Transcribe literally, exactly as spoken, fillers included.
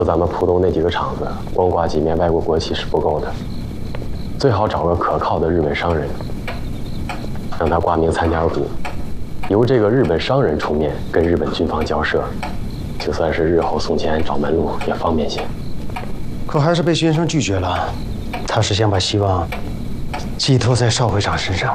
就咱们浦东那几个厂子，光挂几面外国国旗是不够的，最好找个可靠的日本商人，让他挂名参加组，由这个日本商人出面跟日本军方交涉，就算是日后送钱找门路也方便些。 可还是被先生拒绝了，他是想把希望寄托在邵会长身上。